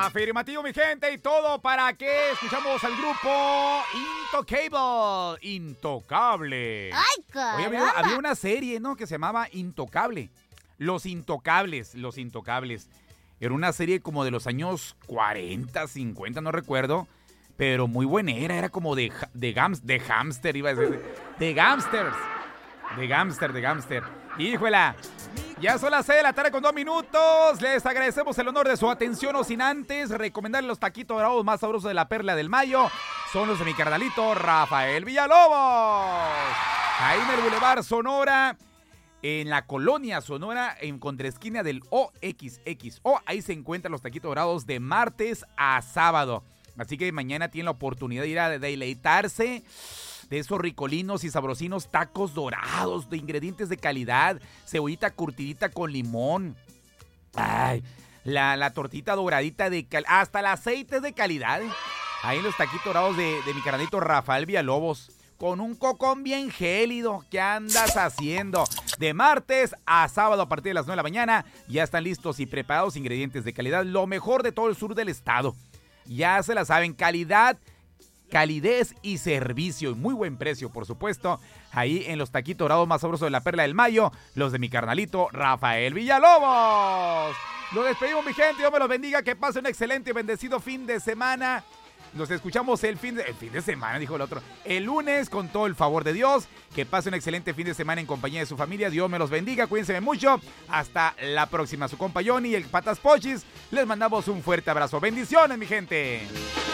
Afirmativo, mi gente, y todo para que escuchamos al grupo Intocable. ¡Ay, Oye, caramba! había una serie, ¿no? Que se llamaba Intocable. Los Intocables. Era una serie como de los años 40, 50, no recuerdo. Pero muy buena era como de hámster, iba a decir. De gámster. Híjola. Ya son las 6 de la tarde con 2 minutos. Les agradecemos el honor de su atención, o sin antes recomendarles los taquitos dorados más sabrosos de la Perla del Mayo. Son los de mi carnalito Rafael Villalobos. Ahí en el Boulevard Sonora, en la colonia Sonora, en contraesquina del OXXO. Ahí se encuentran los taquitos dorados de martes a sábado. Así que mañana tienen la oportunidad de ir a deleitarse de esos ricolinos y sabrosinos tacos dorados de ingredientes de calidad, cebollita curtidita con limón. Ay, la tortita doradita hasta el aceite es de calidad. Ahí en los taquitos dorados de mi carnalito Rafael Villalobos. Con un cocón bien gélido. ¿Qué andas haciendo? De martes a sábado a partir de las 9 de la mañana. Ya están listos y preparados ingredientes de calidad. Lo mejor de todo el sur del estado. Ya se la saben, calidez y servicio. Y muy buen precio, por supuesto. Ahí en los taquitos dorados más sabrosos de la Perla del Mayo. Los de mi carnalito Rafael Villalobos. Los despedimos, mi gente. Dios me los bendiga. Que pasen un excelente y bendecido fin de semana. Nos escuchamos el fin de semana, dijo el otro. El lunes, con todo el favor de Dios. Que pasen un excelente fin de semana en compañía de su familia. Dios me los bendiga. Cuídense mucho. Hasta la próxima. Su compa Johnny y el Patas Pochis. Les mandamos un fuerte abrazo. Bendiciones, mi gente.